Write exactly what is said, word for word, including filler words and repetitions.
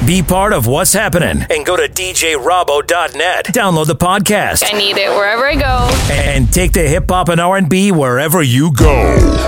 Be part of what's happening and go to d j robbo dot net. Download the podcast. I need it wherever I go. And take the hip hop and R and B wherever you go.